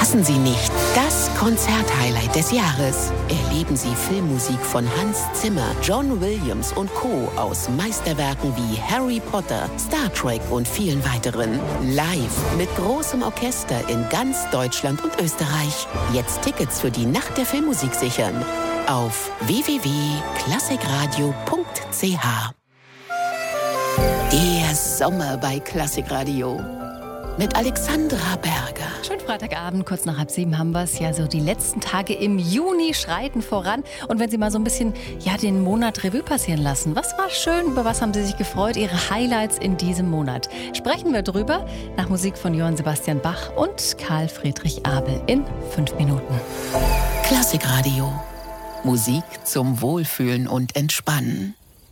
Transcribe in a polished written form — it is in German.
Verpassen Sie nicht das Konzerthighlight des Jahres. Erleben Sie Filmmusik von Hans Zimmer, John Williams und Co. aus Meisterwerken wie Harry Potter, Star Trek und vielen weiteren. Live mit großem Orchester in ganz Deutschland und Österreich. Jetzt Tickets für die Nacht der Filmmusik sichern. Auf www.klassikradio.ch. Der Sommer bei Klassikradio. Mit Alexandra Berger. Schönen Freitagabend, kurz nach 6:30 haben wir es. Ja, so die letzten Tage im Juni schreiten voran. Und wenn Sie mal so ein bisschen den Monat Revue passieren lassen. Was war schön? Über was haben Sie sich gefreut? Ihre Highlights in diesem Monat. Sprechen wir drüber nach Musik von Johann Sebastian Bach und Karl Friedrich Abel in 5 Minuten. Klassikradio. Musik zum Wohlfühlen und Entspannen.